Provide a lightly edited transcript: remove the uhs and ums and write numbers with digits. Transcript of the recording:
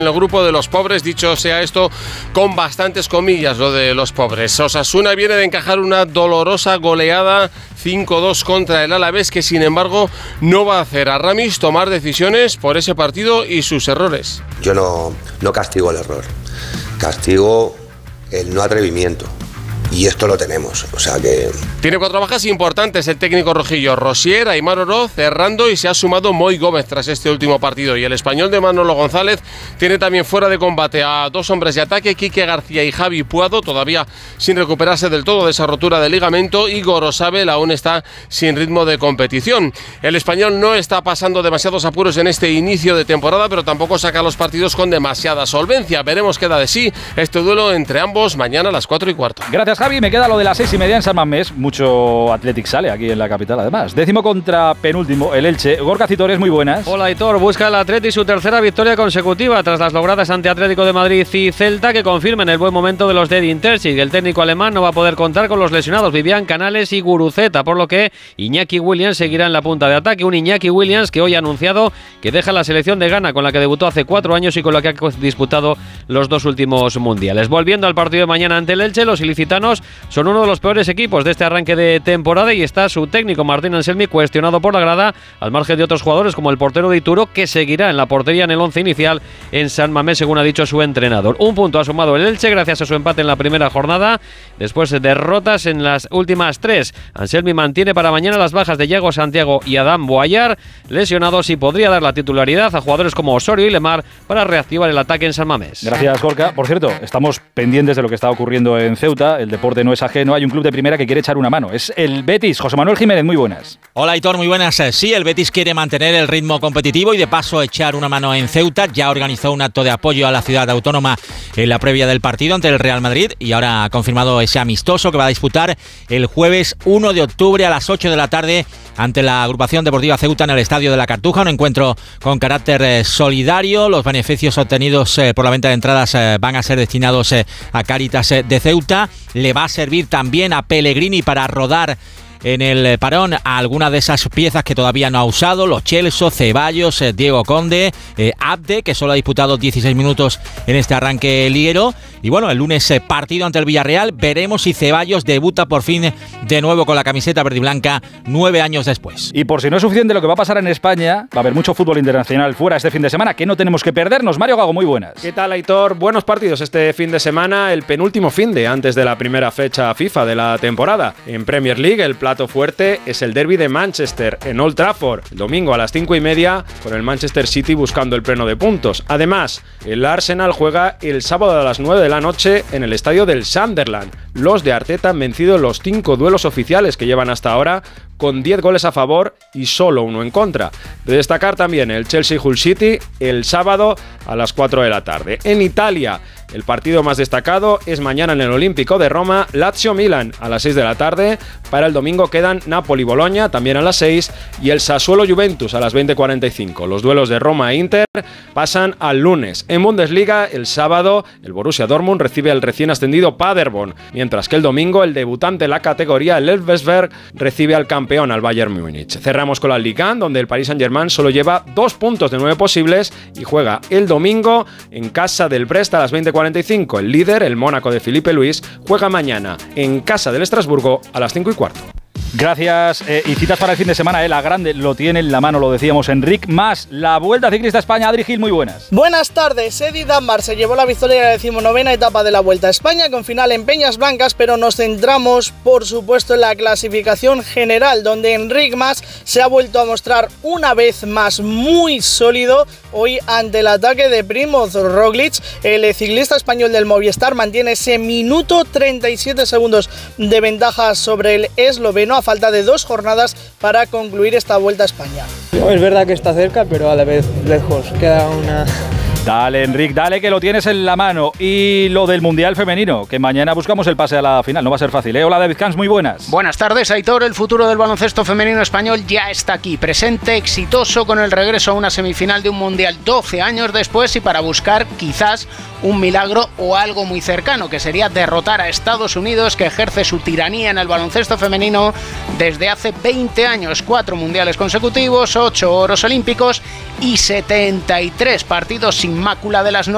En el grupo de los pobres, dicho sea esto con bastantes comillas, lo de los pobres. Osasuna viene de encajar una dolorosa goleada 5-2 contra el Alavés, que sin embargo no va a hacer a Ramis tomar decisiones por ese partido y sus errores. Yo no castigo el error, castigo el no atrevimiento. Y esto lo tenemos, o sea que... Tiene 4 bajas importantes el técnico rojillo. Rosier, Aimar Oroz, cerrando, y se ha sumado Moi Gómez tras este último partido. Y el español de Manolo González tiene también fuera de combate a 2 hombres de ataque, Quique García y Javi Puado, todavía sin recuperarse del todo de esa rotura de ligamento, y Gorosabel aún está sin ritmo de competición. El español no está pasando demasiados apuros en este inicio de temporada, pero tampoco saca los partidos con demasiada solvencia. Veremos qué da de sí este duelo entre ambos mañana a las 4:15. Gracias, Javi. Me queda lo de las 6:30 en San Mamés. Mucho Athletic sale aquí en la capital, además. 10º contra penúltimo, el Elche. Gorka Citores, muy buenas. Hola, Aitor. Busca el Athletic su tercera victoria consecutiva tras las logradas ante Atlético de Madrid y Celta, que confirman el buen momento de los de Edin Terzic. El técnico alemán no va a poder contar con los lesionados Vivian Canales y Guruceta, por lo que Iñaki Williams seguirá en la punta de ataque. Un Iñaki Williams que hoy ha anunciado que deja la selección de Ghana, con la que debutó hace 4 años y con la que ha disputado los 2 últimos mundiales. Volviendo al partido de mañana ante el Elche, los ilicitanos son uno de los peores equipos de este arranque de temporada y está su técnico Martín Anselmi cuestionado por la grada, al margen de otros jugadores como el portero de Ituro, que seguirá en la portería en el 11 inicial en San Mamés, según ha dicho su entrenador. Un punto ha sumado el Elche gracias a su empate en la primera jornada, después de derrotas en las últimas 3. Anselmi mantiene para mañana las bajas de Yago Santiago y Adam Boayar, lesionados, y podría dar la titularidad a jugadores como Osorio y Lemar para reactivar el ataque en San Mamés. Gracias, Gorka. Por cierto, estamos pendientes de lo que está ocurriendo en Ceuta. El deporte no es ajeno. Hay un club de primera que quiere echar una mano. Es el Betis. José Manuel Jiménez, muy buenas. Hola, Aitor, muy buenas. Sí, el Betis quiere mantener el ritmo competitivo y de paso echar una mano en Ceuta. Ya organizó un acto de apoyo a la ciudad autónoma en la previa del partido ante el Real Madrid y ahora ha confirmado ese amistoso que va a disputar el jueves 1 de octubre a las 8 de la tarde ante la agrupación deportiva Ceuta en el Estadio de la Cartuja. Un encuentro con carácter solidario. Los beneficios obtenidos por la venta de entradas van a ser destinados a Cáritas de Ceuta. Le va a servir también a Pellegrini para rodar en el parón a alguna de esas piezas que todavía no ha usado: Lo Celso, Ceballos, Diego Conde, Abde, que solo ha disputado 16 minutos en este arranque liguero. Y bueno, el lunes partido ante el Villarreal. Veremos si Ceballos debuta por fin de nuevo con la camiseta verde y blanca 9 años después. Y por si no es suficiente lo que va a pasar en España, va a haber mucho fútbol internacional fuera este fin de semana que no tenemos que perdernos. Mario Gago, muy buenas. ¿Qué tal, Aitor? Buenos partidos este fin de semana, el penúltimo finde antes de la primera fecha FIFA de la temporada. En Premier League, el plato fuerte es el derbi de Manchester en Old Trafford, el domingo a las 5:30, con el Manchester City buscando el pleno de puntos. Además, el Arsenal juega el sábado a las 9 de la noche en el estadio del Sunderland. Los de Arteta han vencido los 5 duelos oficiales que llevan hasta ahora, con 10 goles a favor y solo 1 en contra. De destacar también el Chelsea-Hull City el sábado a las 4 de la tarde. En Italia, el partido más destacado es mañana en el Olímpico de Roma, Lazio-Milan a las 6 de la tarde. Para el domingo quedan Napoli-Boloña también a las 6 y el Sassuolo-Juventus a las 20:45. Los duelos de Roma e Inter pasan al lunes. En Bundesliga, el sábado, el Borussia Dortmund recibe al recién ascendido Paderborn, mientras que el domingo el debutante en la categoría, el Elversberg, recibe al campeón, al Bayern Múnich. Cerramos con la Ligue 1, donde el Paris Saint-Germain solo lleva 2 puntos de 9 posibles y juega el domingo en casa del Brest a las 20:45. El líder, el Mónaco de Filipe Luis, juega mañana en casa del Estrasburgo a las 5:15. Gracias. Y citas para el fin de semana, la grande lo tiene en la mano, lo decíamos, Enric Mas. La Vuelta Ciclista a España. Adri Gil, muy buenas. Buenas tardes. Eddie Dunbar se llevó la victoria en la 19ª etapa de la Vuelta a España, con final en Peñas Blancas, pero nos centramos, por supuesto, en la clasificación general, donde Enric Mas se ha vuelto a mostrar una vez más muy sólido hoy ante el ataque de Primoz Roglic. El ciclista español del Movistar mantiene ese minuto 37 segundos de ventaja sobre el esloveno, a falta de 2 jornadas para concluir esta Vuelta a España. Es verdad que está cerca, pero a la vez lejos. Queda una... Dale, Enric, dale, que lo tienes en la mano. Y lo del Mundial Femenino, que mañana buscamos el pase a la final. No va a ser fácil, ¿eh? Hola, David Camps, muy buenas. Buenas tardes, Aitor. El futuro del baloncesto femenino español ya está aquí, presente, exitoso, con el regreso a una semifinal de un Mundial 12 años después, y para buscar quizás un milagro o algo muy cercano, que sería derrotar a Estados Unidos, que ejerce su tiranía en el baloncesto femenino desde hace 20 años. 4 mundiales consecutivos, 8 oros olímpicos y 73 partidos sin mácula de las normas.